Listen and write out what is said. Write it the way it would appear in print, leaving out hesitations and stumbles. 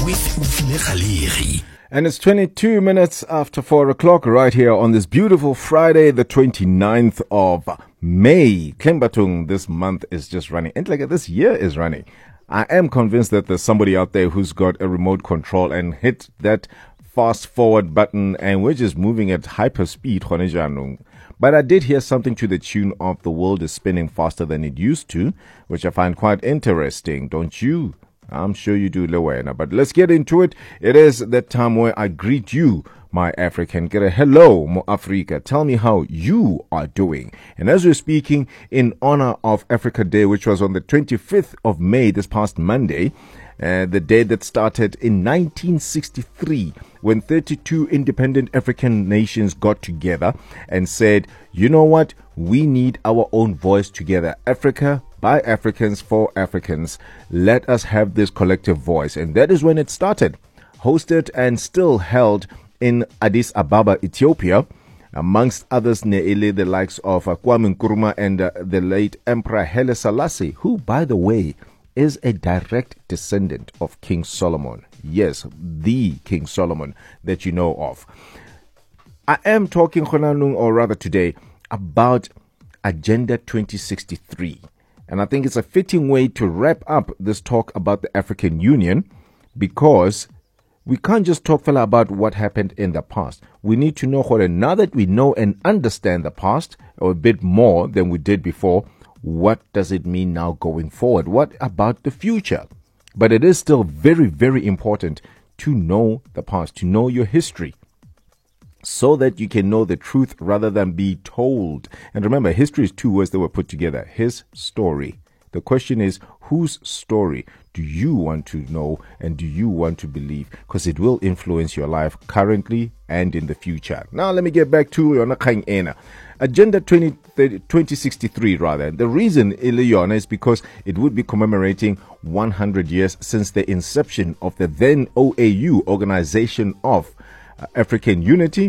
with Ufile Khaliri. And it's 22 minutes after 4 o'clock right here on this beautiful Friday, the 29th of May. Klembatung, this month is just running. And like this year is running. I am convinced that there's somebody out there who's got a remote control and hit that fast forward button and we're just moving at hyper speed. But I did hear something to the tune of the world is spinning faster than it used to, which I find quite interesting, don't you? I'm sure you do, Lewena. But let's get into it. It is that time where I greet you, my African. Get a hello, Mo Africa. Tell me how you are doing. And as we're speaking in honor of Africa Day, which was on the 25th of May, this past Monday, the day that started in 1963 when 32 independent African nations got together and said, you know what, we need our own voice together. Africa, by Africans, for Africans. Let us have this collective voice. And that is when it started, hosted and still held in Addis Ababa, Ethiopia. Amongst others, Neile, the likes of Kwame Nkrumah and the late Emperor Haile Selassie, who, by the way, is a direct descendant of King Solomon. Yes, the King Solomon that you know of. I am talking, or rather today, about Agenda 2063. And I think it's a fitting way to wrap up this talk about the African Union, because we can't just talk about what happened in the past. We need to know, now that we know and understand the past, or a bit more than we did before, what does it mean now going forward? What about the future? But it is still very, very important to know the past, to know your history, so that you can know the truth rather than be told. And remember, history is two words that were put together. His story. The question is, whose story do you want to know and do you want to believe? Because it will influence your life currently and in the future. Now, let me get back to Yonakang Ena. Agenda 2063, rather. The reason Ileona is because it would be commemorating 100 years since the inception of the then OAU, Organization of African Unity,